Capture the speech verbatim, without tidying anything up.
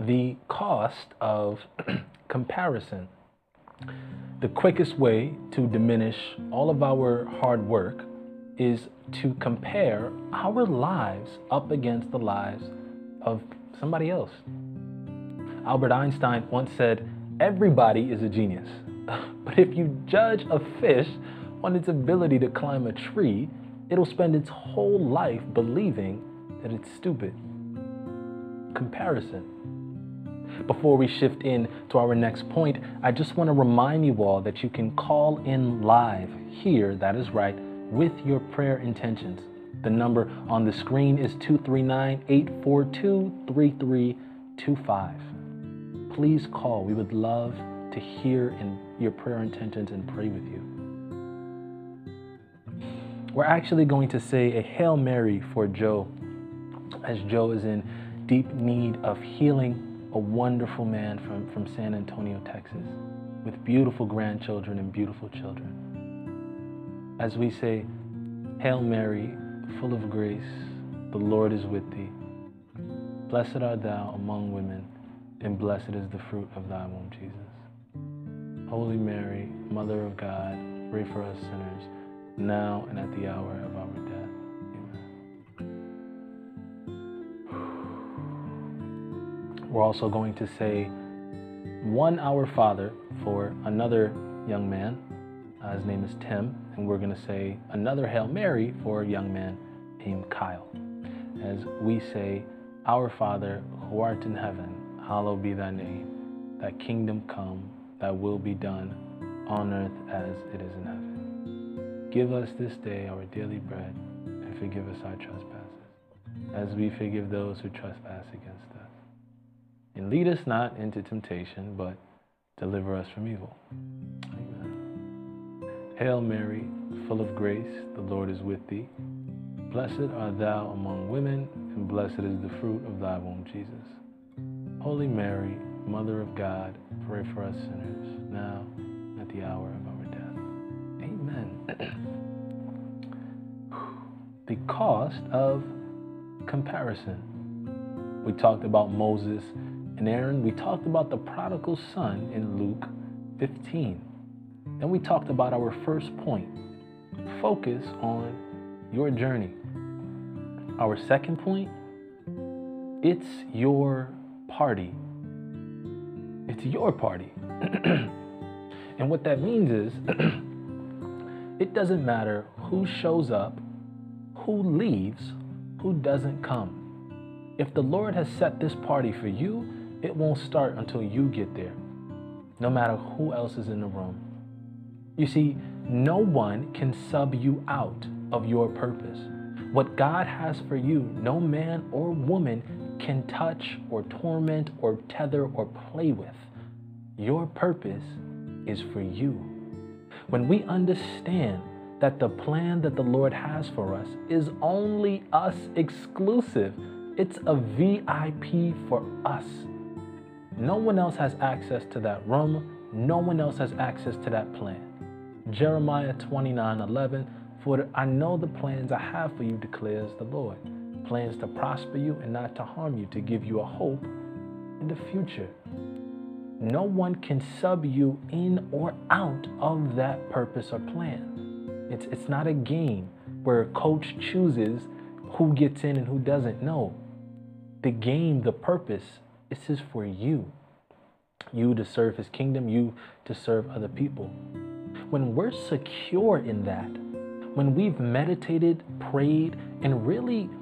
the cost of comparison. The quickest way to diminish all of our hard work is to compare our lives up against the lives of somebody else. Albert Einstein once said, everybody is a genius. But if you judge a fish on its ability to climb a tree, it'll spend its whole life believing that it's stupid. Comparison. Before we shift in to our next point, I just want to remind you all that you can call in live here, that is right, with your prayer intentions. The number on the screen is two three nine, eight four two, three three two five. Please call. We would love to hear in your prayer intentions and pray with you. We're actually going to say a Hail Mary for Joe, as Joe is in deep need of healing, a wonderful man from, from San Antonio, Texas, with beautiful grandchildren and beautiful children. As we say, Hail Mary, full of grace, the Lord is with thee. Blessed art thou among women, and blessed is the fruit of thy womb, Jesus. Holy Mary, Mother of God, pray for us sinners, now and at the hour of our death. We're also going to say one Our Father for another young man. Uh, his name is Tim. And we're going to say another Hail Mary for a young man named Kyle. As we say, Our Father, who art in heaven, hallowed be thy name. Thy kingdom come, thy will be done, on earth as it is in heaven. Give us this day our daily bread, and forgive us our trespasses, as we forgive those who trespass against us. And lead us not into temptation, but deliver us from evil. Amen. Hail Mary, full of grace, the Lord is with thee. Blessed art thou among women, and blessed is the fruit of thy womb, Jesus. Holy Mary, Mother of God, pray for us sinners, now and at the hour of our death. Amen. The cost of comparison. We talked about Moses and Aaron. We talked about the prodigal son in Luke fifteen. Then we talked about our first point. Focus on your journey. Our second point, it's your party. It's your party. And what that means is, it doesn't matter who shows up, who leaves, who doesn't come. If the Lord has set this party for you, it won't start until you get there, no matter who else is in the room. You see, no one can sub you out of your purpose. What God has for you, no man or woman can touch or torment or tether or play with. Your purpose is for you. When we understand that the plan that the Lord has for us is only us exclusive, it's a V I P for us. No one else has access to that room. No one else has access to that plan. Jeremiah twenty-nine eleven, for I know the plans I have for you, declares the Lord. Plans to prosper you and not to harm you, to give you a hope in the future. No one can sub you in or out of that purpose or plan. It's, it's not a game where a coach chooses who gets in and who doesn't. No. The game, the purpose, this is for you. You to serve his kingdom, you to serve other people. When we're secure in that, when we've meditated, prayed, and really